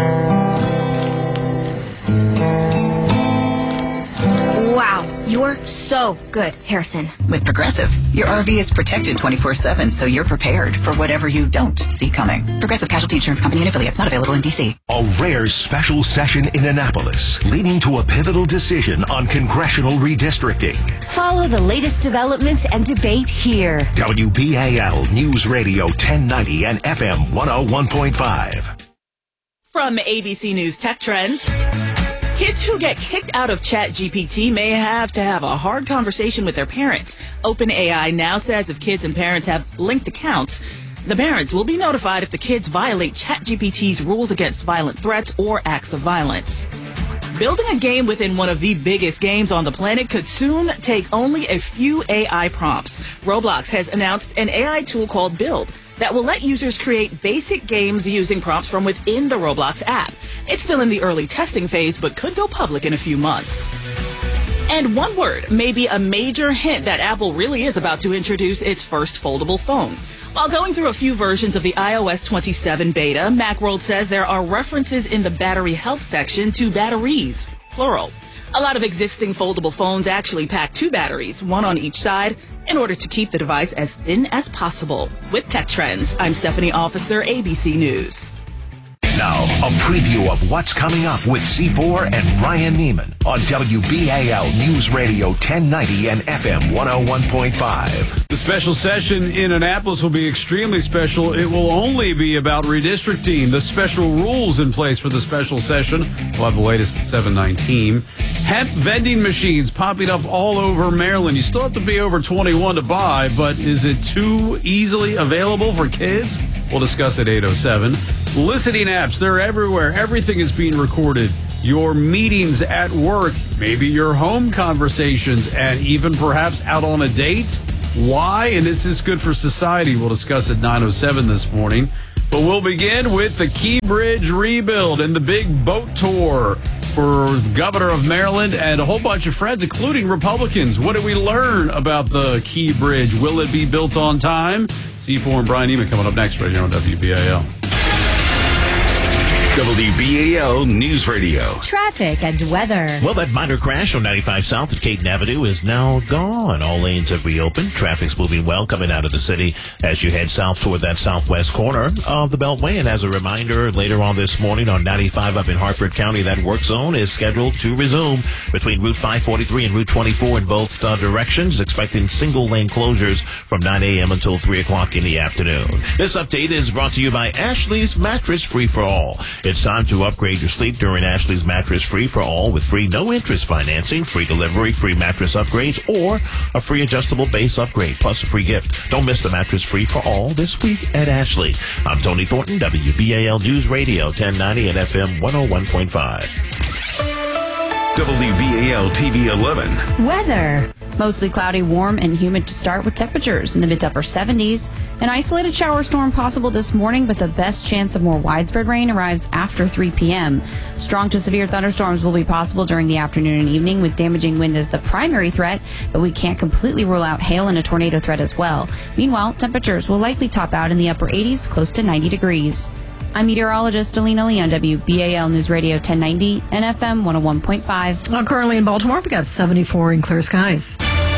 Wow, you're so good, Harrison. With Progressive, your R V is protected twenty-four seven, so you're prepared for whatever you don't see coming. Progressive Casualty Insurance Company and affiliates, not available in D C. A rare special session in Annapolis, leading to a pivotal decision on congressional redistricting. Follow the latest developments and debate here. W B A L News Radio ten ninety and F M one oh one point five. From A B C News Tech Trends. Kids who get kicked out of ChatGPT may have to have a hard conversation with their parents. OpenAI now says if kids and parents have linked accounts, the parents will be notified if the kids violate ChatGPT's rules against violent threats or acts of violence. Building a game within one of the biggest games on the planet could soon take only a few A I prompts. Roblox has announced an A I tool called Build that will let users create basic games using prompts from within the Roblox app. It's still in the early testing phase, but could go public in a few months. And one word may be a major hint that Apple really is about to introduce its first foldable phone. While going through a few versions of the i O S twenty-seven beta, Macworld says there are references in the battery health section to batteries, plural. A lot of existing foldable phones actually pack two batteries, one on each side, in order to keep the device as thin as possible. With Tech Trends, I'm Stephanie Officer, A B C News. Now, a preview of what's coming up with C four and Ryan Neiman on W B A L News Radio ten ninety and F M one oh one point five. The special session in Annapolis will be extremely special. It will only be about redistricting, the special rules in place for the special session. We'll have the latest at seven nineteen. Hemp vending machines popping up all over Maryland. You still have to be over twenty-one to buy, but is it too easily available for kids? We'll discuss at eight oh seven. Listening apps, they're everywhere. Everything is being recorded. Your meetings at work, maybe your home conversations, and even perhaps out on a date. Why? And is this good for society? We'll discuss at nine oh seven this morning. But we'll begin with the Key Bridge rebuild and the big boat tour for Governor of Maryland and a whole bunch of friends, including Republicans. What did we learn about the Key Bridge? Will it be built on time? C four and Brian Neiman coming up next right here on W B A L. W B A L News Radio. Traffic and weather. Well, that minor crash on ninety-five South at Caton Avenue is now gone. All lanes have reopened. Traffic's moving well coming out of the city as you head south toward that southwest corner of the Beltway. And as a reminder, later on this morning on ninety-five up in Hartford County, that work zone is scheduled to resume between Route five forty-three and Route twenty-four in both uh, directions, expecting single lane closures from nine a.m. until three o'clock in the afternoon. This update is brought to you by Ashley's Mattress Free for All. It's time to upgrade your sleep during Ashley's Mattress Free for All with free no-interest financing, free delivery, free mattress upgrades, or a free adjustable base upgrade, plus a free gift. Don't miss the Mattress Free for All this week at Ashley. I'm Tony Thornton, W B A L News Radio, ten ninety and F M one oh one point five. W B A L T V eleven. Weather. Mostly cloudy, warm, and humid to start with temperatures in the mid to upper seventies. An isolated shower storm possible this morning, but the best chance of more widespread rain arrives after three p.m. Strong to severe thunderstorms will be possible during the afternoon and evening, with damaging wind as the primary threat, but we can't completely rule out hail and a tornado threat as well. Meanwhile, temperatures will likely top out in the upper eighties, close to ninety degrees. I'm meteorologist Alina Lee on W B A L News Radio ten ninety and F M one oh one point five. Well, currently in Baltimore, we got seventy-four in clear skies.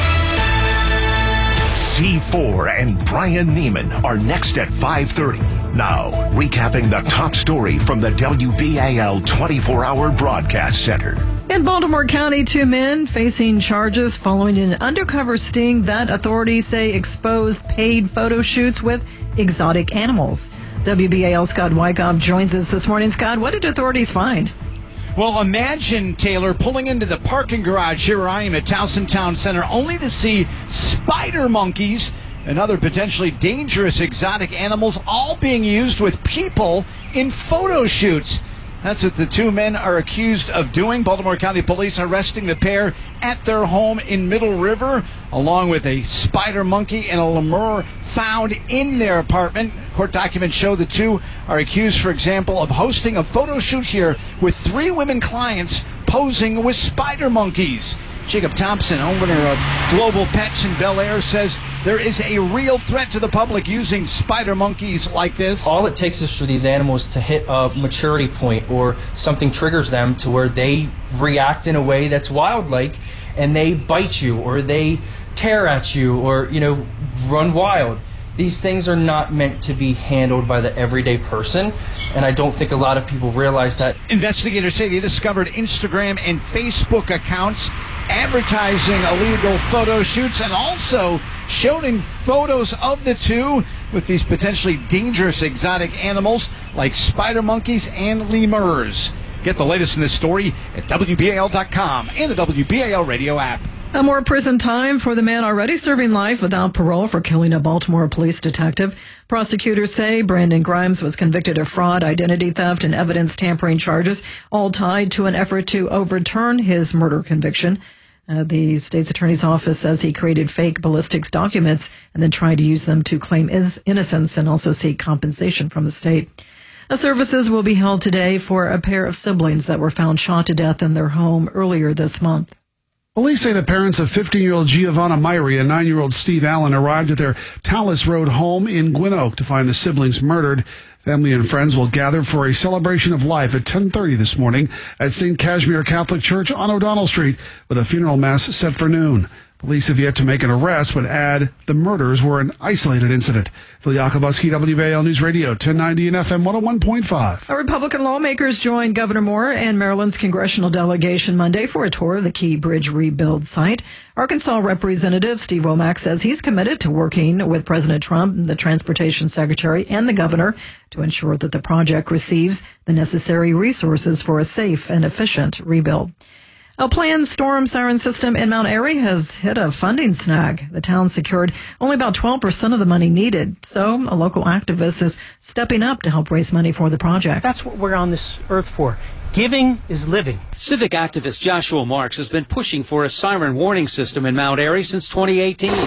C four and Brian Neiman are next at five thirty. Now, recapping the top story from the W B A L twenty-four hour Broadcast Center. In Baltimore County, two men facing charges following an undercover sting that authorities say exposed paid photo shoots with exotic animals. W B A L Scott Wyckoff joins us this morning. Scott, what did authorities find? Well, imagine, Taylor, pulling into the parking garage here where I am at Towson Town Center, only to see spider monkeys and other potentially dangerous exotic animals all being used with people in photo shoots. That's what the two men are accused of doing. Baltimore County Police arresting the pair at their home in Middle River, along with a spider monkey and a lemur found in their apartment. Court documents show the two are accused, for example, of hosting a photo shoot here with three women clients posing with spider monkeys. Jacob Thompson, owner of Global Pets in Bel Air, says there is a real threat to the public using spider monkeys like this. All it takes is for these animals to hit a maturity point or something triggers them to where they react in a way that's wild-like and they bite you or they tear at you or, you know, run wild. These things are not meant to be handled by the everyday person, and I don't think a lot of people realize that. Investigators say they discovered Instagram and Facebook accounts advertising illegal photo shoots and also showing photos of the two with these potentially dangerous exotic animals like spider monkeys and lemurs. Get the latest in this story at W B A L dot com and the W B A L radio app. A more prison time for the man already serving life without parole for killing a Baltimore police detective. Prosecutors say Brandon Grimes was convicted of fraud, identity theft, and evidence tampering charges, all tied to an effort to overturn his murder conviction. Uh, the state's attorney's office says he created fake ballistics documents and then tried to use them to claim his innocence and also seek compensation from the state. Uh, services will be held today for a pair of siblings that were found shot to death in their home earlier this month. Police say the parents of fifteen-year-old Giovanna Myrie and nine-year-old Steve Allen arrived at their Tallis Road home in Gwynn Oak to find the siblings murdered. Family and friends will gather for a celebration of life at ten thirty this morning at Saint Kashmir Catholic Church on O'Donnell Street, with a funeral mass set for noon. Police have yet to make an arrest, but add the murders were an isolated incident. Phil Yakubuski, W B A L News Radio, ten ninety and F M one oh one point five. Our Republican lawmakers joined Governor Moore and Maryland's congressional delegation Monday for a tour of the Key Bridge rebuild site. Arkansas Representative Steve Womack says he's committed to working with President Trump, the Transportation Secretary, and the governor to ensure that the project receives the necessary resources for a safe and efficient rebuild. A planned storm siren system in Mount Airy has hit a funding snag. The town secured only about twelve percent of the money needed, so a local activist is stepping up to help raise money for the project. That's what we're on this earth for. Giving is living. Civic activist Joshua Marks has been pushing for a siren warning system in Mount Airy since twenty eighteen.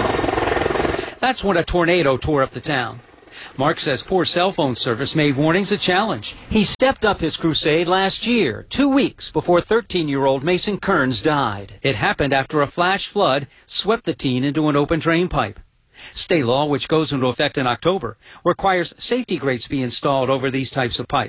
That's when a tornado tore up the town. Mark says poor cell phone service made warnings a challenge. He stepped up his crusade last year, two weeks before thirteen-year-old Mason Kearns died. It happened after a flash flood swept the teen into an open drain pipe. State law, which goes into effect in October, requires safety grates be installed over these types of pipes.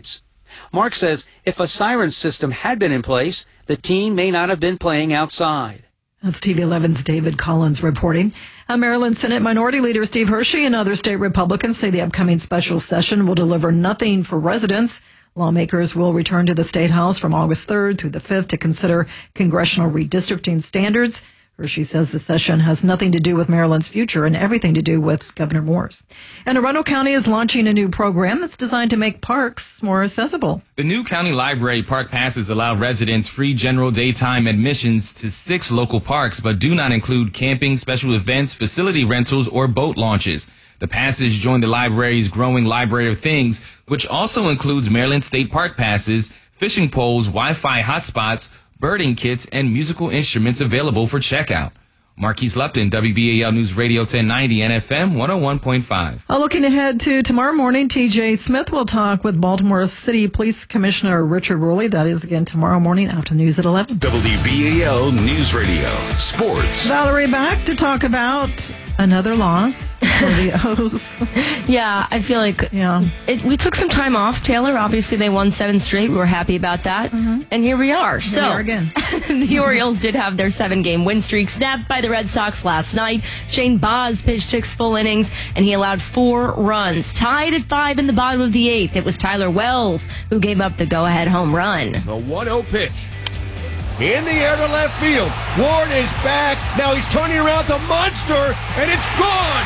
Mark says if a siren system had been in place, the team may not have been playing outside. That's T V eleven's David Collins reporting. Uh, Maryland Senate Minority Leader Steve Hershey and other state Republicans say the upcoming special session will deliver nothing for residents. Lawmakers will return to the State House from August third through the fifth to consider congressional redistricting standards. Hershey says the session has nothing to do with Maryland's future and everything to do with Governor Moore's. And Arundel County is launching a new program that's designed to make parks more accessible. The new county library park passes allow residents free general daytime admissions to six local parks, but do not include camping, special events, facility rentals, or boat launches. The passes join the library's growing library of things, which also includes Maryland State Park passes, fishing poles, Wi-Fi hotspots, birding kits, and musical instruments available for checkout. Marquise Lupton, W B A L News Radio ten ninety and F M one oh one point five. Uh, looking ahead to tomorrow morning, T J Smith will talk with Baltimore City Police Commissioner Richard Rowley. That is again tomorrow morning after news at eleven. W B A L News Radio Sports. Valerie back to talk about another loss for the O's. Yeah, I feel like yeah. It, we took some time off, Taylor. Obviously, they won seven straight. We were happy about that. Mm-hmm. And here we are. Here so, we are again. The Orioles did have their seven-game win streak snapped by the Red Sox last night. Shane Baz pitched six full innings, and he allowed four runs. Tied at five in the bottom of the eighth, it was Tyler Wells who gave up the go-ahead home run. The one oh pitch. In the air to left field. Ward is back. Now he's turning around the monster, and it's gone.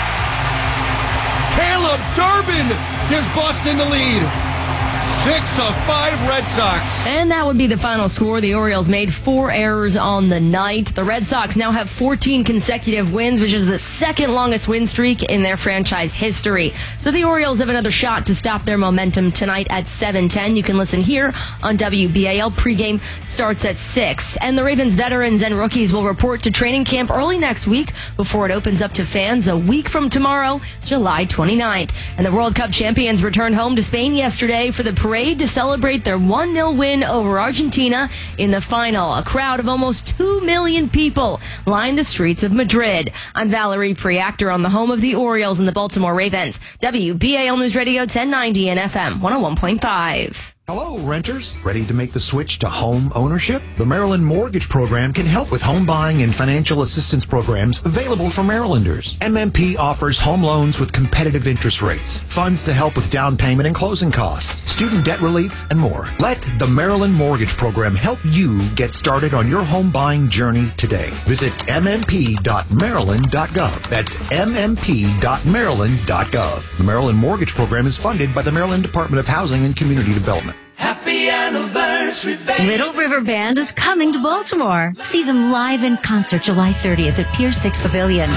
Caleb Durbin gives Boston the lead. Six to five Red Sox. And that would be the final score. The Orioles made four errors on the night. The Red Sox now have fourteen consecutive wins, which is the second longest win streak in their franchise history. So the Orioles have another shot to stop their momentum tonight at seven ten. You can listen here on W B A L. Pregame starts at six. And the Ravens veterans and rookies will report to training camp early next week before it opens up to fans a week from tomorrow, July twenty-ninth. And the World Cup champions returned home to Spain yesterday for the parade to celebrate their one nil win over Argentina in the final. A crowd of almost two million people lined the streets of Madrid. I'm Valerie Preactor on the home of the Orioles and the Baltimore Ravens. W B A L News Radio ten ninety and F M one oh one point five. Hello, renters. Ready to make the switch to home ownership? The Maryland Mortgage Program can help with home buying and financial assistance programs available for Marylanders. M M P offers home loans with competitive interest rates, funds to help with down payment and closing costs, student debt relief, and more. Let the Maryland Mortgage Program help you get started on your home buying journey today. Visit m m p dot maryland dot gov. That's m m p dot maryland dot gov. The Maryland Mortgage Program is funded by the Maryland Department of Housing and Community Development. Happy anniversary, baby. Little River Band is coming to Baltimore. See them live in concert July thirtieth at Pier six Pavilion.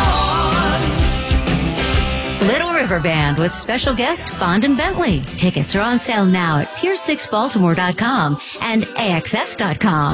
Little River Band with special guest Bond and Bentley. Tickets are on sale now at pier six baltimore dot com and a x s dot com.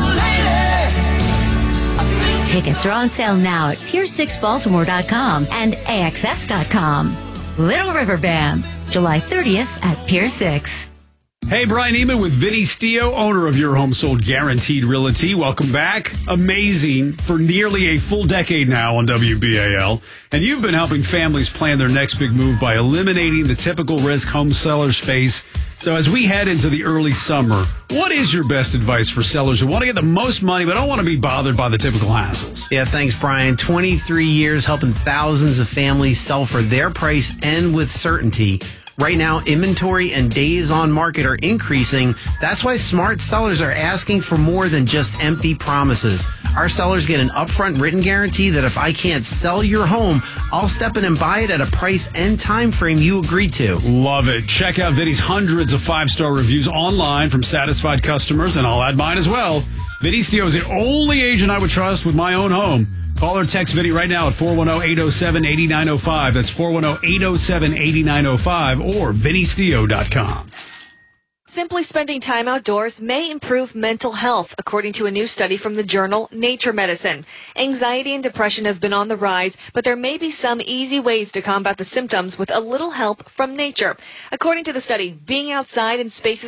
Tickets are on sale now at pier six baltimore dot com and a x s dot com. Little River Band, July thirtieth at Pier six. Hey, Brian Neiman with Vinny Stio, owner of Your Home Sold Guaranteed Realty. Welcome back. Amazing for nearly a full decade now on W B A L. And you've been helping families plan their next big move by eliminating the typical risk home sellers face. So as we head into the early summer, what is your best advice for sellers who want to get the most money but don't want to be bothered by the typical hassles? Yeah, thanks, Brian. twenty-three years helping thousands of families sell for their price and with certainty. Right now, inventory and days on market are increasing. That's why smart sellers are asking for more than just empty promises. Our sellers get an upfront written guarantee that if I can't sell your home, I'll step in and buy it at a price and time frame you agree to. Love it. Check out Vinny's hundreds of five-star reviews online from satisfied customers, and I'll add mine as well. Vinny Stio is the only agent I would trust with my own home. Call or text Vinny right now at four one zero, eight zero seven, eight nine zero five. That's four one zero, eight zero seven, eight nine zero five or vinny stio dot com. Simply spending time outdoors may improve mental health, according to a new study from the journal Nature Medicine. Anxiety and depression have been on the rise, but there may be some easy ways to combat the symptoms with a little help from nature. According to the study, being outside in spaces